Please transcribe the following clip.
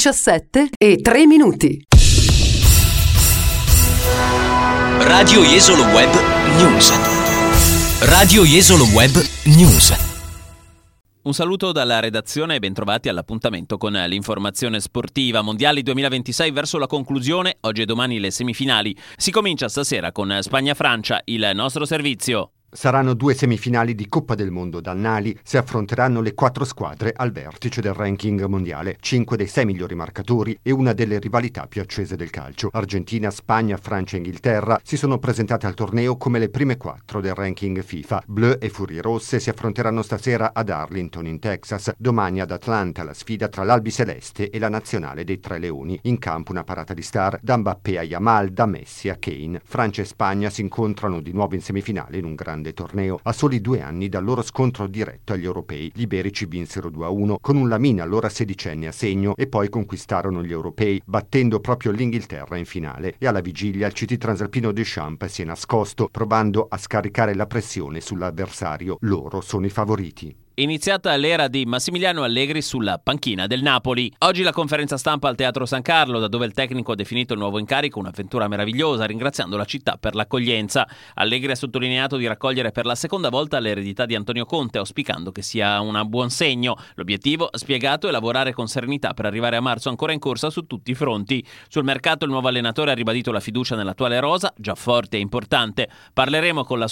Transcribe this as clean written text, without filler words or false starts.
17:03. Radio Jesolo Web News. Radio Jesolo Web News. Un saluto dalla redazione e bentrovati all'appuntamento con l'informazione sportiva. Mondiali 2026 verso la conclusione, oggi e domani le semifinali. Si comincia stasera con Spagna-Francia, il nostro servizio. Saranno 2 semifinali di Coppa del Mondo dal Nali, si affronteranno le 4 squadre al vertice del ranking mondiale, 5 dei 6 migliori marcatori e una delle rivalità più accese del calcio. Argentina, Spagna, Francia e Inghilterra si sono presentate al torneo come le prime 4 del ranking FIFA. Bleu e Furie Rosse si affronteranno stasera ad Arlington in Texas, domani ad Atlanta la sfida tra l'Albiceleste e la nazionale dei Tre Leoni. In campo una parata di star da Mbappé a Yamal, da Messi a Kane. Francia e Spagna si incontrano di nuovo in semifinale in un grande torneo. A soli 2 anni dal loro scontro diretto agli europei, gli iberici vinsero 2-1 con un Lamine allora sedicenne a segno e poi conquistarono gli europei battendo proprio l'Inghilterra in finale, e alla vigilia il CT transalpino Deschamps si è nascosto provando a scaricare la pressione sull'avversario. Loro sono i favoriti. Iniziata l'era di Massimiliano Allegri sulla panchina del Napoli. Oggi la conferenza stampa al Teatro San Carlo, da dove il tecnico ha definito il nuovo incarico un'avventura meravigliosa, ringraziando la città per l'accoglienza. Allegri ha sottolineato di raccogliere per la seconda volta l'eredità di Antonio Conte, auspicando che sia un buon segno. L'obiettivo, spiegato, è lavorare con serenità per arrivare a marzo ancora in corsa su tutti i fronti. Sul mercato il nuovo allenatore ha ribadito la fiducia nell'attuale rosa, già forte e importante. Parleremo con la